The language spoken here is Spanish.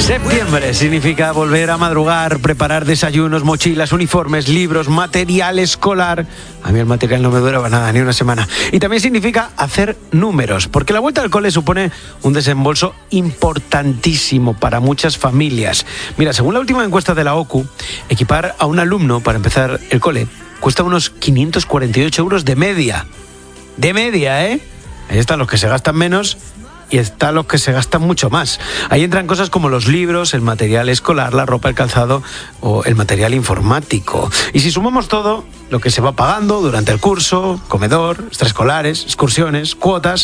Septiembre significa volver a madrugar, preparar desayunos, mochilas, uniformes, libros, material escolar. A mí el material no me duraba nada, ni una semana. Y también significa hacer números, porque la vuelta al cole supone un desembolso importantísimo para muchas familias. Mira, según la última encuesta de la OCU, equipar a un alumno para empezar el cole cuesta unos 548 euros de media. De media, ¿eh? Ahí están los que se gastan menos y están los que se gastan mucho más. Ahí entran cosas como los libros, el material escolar, la ropa, el calzado o el material informático. Y si sumamos todo lo que se va pagando durante el curso, comedor, extraescolares, excursiones, cuotas,